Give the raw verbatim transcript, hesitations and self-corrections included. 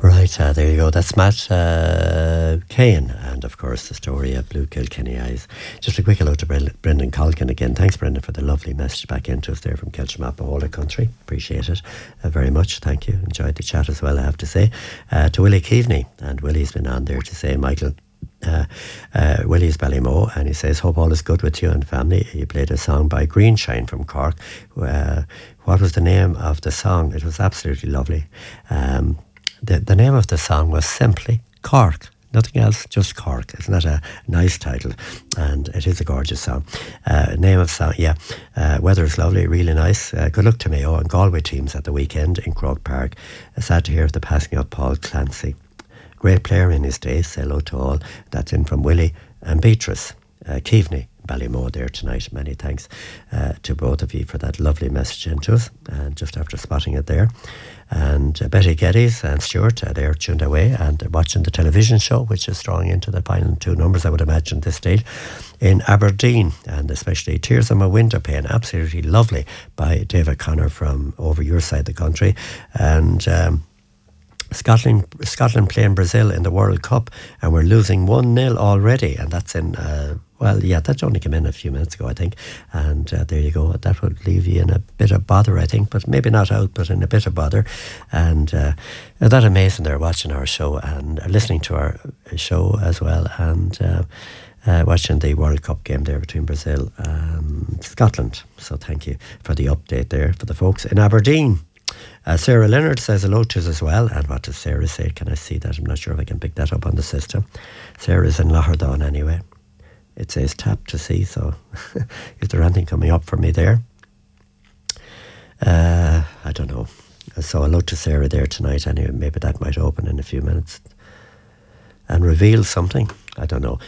Right, uh, there you go. That's Matt uh, Kane, and of course the story of Blue Kilkenny Eyes. Just a quick hello to Bre- Brendan Colkin again. Thanks, Brendan, for the lovely message back into us there from Kelchmap, whole country. Appreciate it uh, very much. Thank you. Enjoyed the chat as well, I have to say. Uh, to Willie Keaveney, and Willie's been on there to say, Michael, Uh, uh, Willie's Ballymo, and he says, hope all is good with you and family. You played a song by Greenshine from Cork. Uh, what was the name of the song? It was absolutely lovely. Um, the, the name of the song was simply Cork. Nothing else, just Cork. Isn't that a nice title? And it is a gorgeous song. Uh, name of song, yeah. Uh, weather is lovely, really nice. Uh, good luck to Mayo and Galway teams at the weekend in Croke Park. Uh, sad to hear of the passing of Paul Clancy. Great player in his day. Say hello to all. That's in from Willie and Beatrice uh, Keaveney, Ballymo there tonight. Many thanks uh, to both of you for that lovely message into us, and just after spotting it there. And uh, Betty Geddes and Stuart, uh, they're tuned away and they're watching the television show, which is drawing into the final two numbers, I would imagine, at this stage, in Aberdeen, and especially Tears on My Window Pane, absolutely lovely, by David Connor from over your side of the country. And um, Scotland Scotland playing Brazil in the World Cup, and we're losing one nil already, and that's in, uh, well, yeah, that only came in a few minutes ago, I think, and uh, there you go. That would leave you in a bit of bother, I think, but maybe not out, but in a bit of bother. And uh, that amazing they're watching our show and listening to our show as well, and uh, uh, watching the World Cup game there between Brazil and Scotland. So thank you for the update there for the folks in Aberdeen. Uh, Sarah Leonard says hello to us as well. And what does Sarah say? Can I see that? I'm not sure if I can pick that up on the system. Sarah's in Lahardon anyway. It says tap to see, so is there anything coming up for me there? Uh, I don't know. So hello to Sarah there tonight anyway. Maybe that might open in a few minutes and reveal something. I don't know.